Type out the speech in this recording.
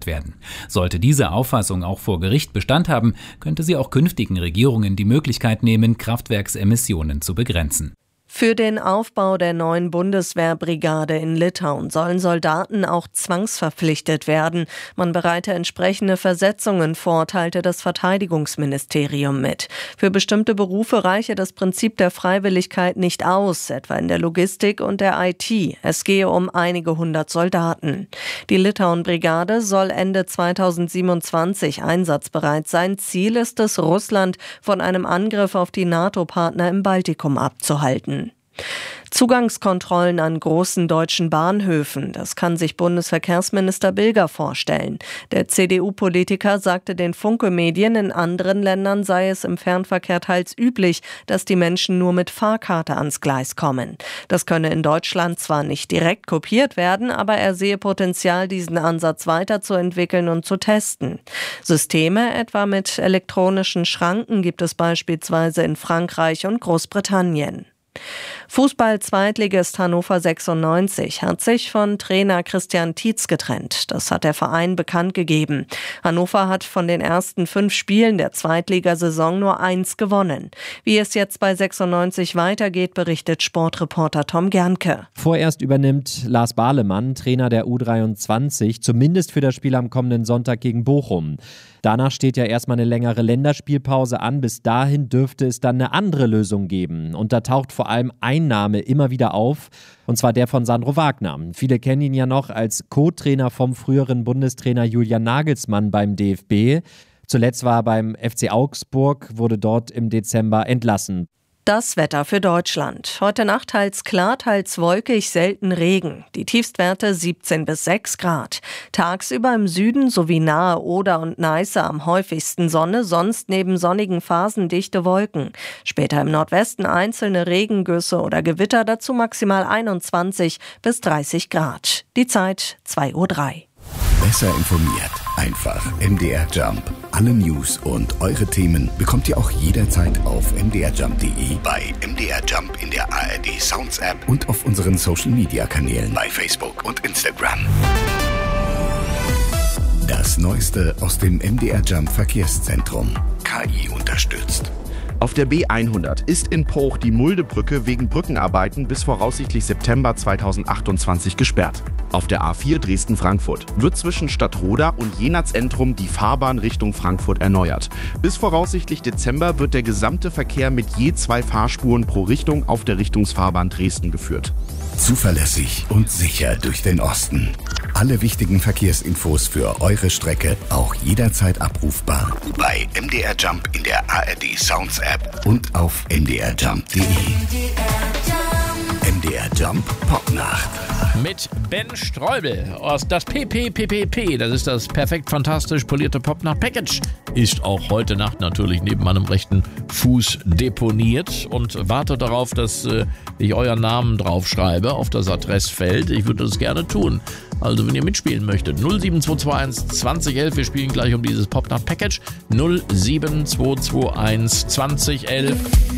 werden. Sollte diese Auffassung auch vor Gericht Bestand haben, könnte sie auch künftigen Regierungen die Möglichkeit nehmen, Kraftwerksemissionen zu begrenzen. Für den Aufbau der neuen Bundeswehrbrigade in Litauen sollen Soldaten auch zwangsverpflichtet werden. Man bereite entsprechende Versetzungen vor, teilte das Verteidigungsministerium mit. Für bestimmte Berufe reiche das Prinzip der Freiwilligkeit nicht aus, etwa in der Logistik und der IT. Es gehe um einige hundert Soldaten. Die Litauen-Brigade soll Ende 2027 einsatzbereit sein. Ziel ist es, Russland von einem Angriff auf die NATO-Partner im Baltikum abzuhalten. Zugangskontrollen an großen deutschen Bahnhöfen, das kann sich Bundesverkehrsminister Bilger vorstellen. Der CDU-Politiker sagte den Funke-Medien, in anderen Ländern sei es im Fernverkehr teils üblich, dass die Menschen nur mit Fahrkarte ans Gleis kommen. Das könne in Deutschland zwar nicht direkt kopiert werden, aber er sehe Potenzial, diesen Ansatz weiterzuentwickeln und zu testen. Systeme etwa mit elektronischen Schranken gibt es beispielsweise in Frankreich und Großbritannien. Fußball-Zweitligist Hannover 96 hat sich von Trainer Christian Tietz getrennt. Das hat der Verein bekannt gegeben. Hannover hat von den ersten 5 Spielen der Zweitligasaison nur 1 gewonnen. Wie es jetzt bei 96 weitergeht, berichtet Sportreporter Tom Gernke. Vorerst übernimmt Lars Bahlemann, Trainer der U23, zumindest für das Spiel am kommenden Sonntag gegen Bochum. Danach steht ja erstmal eine längere Länderspielpause an. Bis dahin dürfte es dann eine andere Lösung geben. Und da taucht vor allem ein Name immer wieder auf, und zwar der von Sandro Wagner. Viele kennen ihn ja noch als Co-Trainer vom früheren Bundestrainer Julian Nagelsmann beim DFB. Zuletzt war er beim FC Augsburg, wurde dort im Dezember entlassen. Das Wetter für Deutschland. Heute Nacht teils klar, teils wolkig, selten Regen. Die Tiefstwerte 17 bis 6 Grad. Tagsüber im Süden sowie nahe Oder und Neiße am häufigsten Sonne, sonst neben sonnigen Phasen dichte Wolken. Später im Nordwesten einzelne Regengüsse oder Gewitter, dazu maximal 21 bis 30 Grad. Die Zeit 2:03 Uhr. Besser informiert. Einfach MDR Jump. Alle News und eure Themen bekommt ihr auch jederzeit auf mdrjump.de, bei MDR Jump in der ARD Sounds App und auf unseren Social Media Kanälen bei Facebook und Instagram. Das Neueste aus dem MDR Jump Verkehrszentrum. KI unterstützt. Auf der B100 ist in Bruch die Muldebrücke wegen Brückenarbeiten bis voraussichtlich September 2028 gesperrt. Auf der A4 Dresden-Frankfurt wird zwischen Stadtroda und Jenatz-Entrum die Fahrbahn Richtung Frankfurt erneuert. Bis voraussichtlich Dezember wird der gesamte Verkehr mit je 2 Fahrspuren pro Richtung auf der Richtungsfahrbahn Dresden geführt. Zuverlässig und sicher durch den Osten. Alle wichtigen Verkehrsinfos für eure Strecke auch jederzeit abrufbar bei MDR Jump in der ARD Sounds App und auf mdrjump.de. MDR Jump Popnacht. Mit Ben Streubel aus das PPPPP, das ist das perfekt fantastisch polierte Popnacht Package, ist auch heute Nacht natürlich neben meinem rechten Fuß deponiert und wartet darauf, dass ich euren Namen draufschreibe auf das Adressfeld. Ich würde das gerne tun. Also wenn ihr mitspielen möchtet, 07221 2011, wir spielen gleich um dieses Popnacht Package, 07221 2011.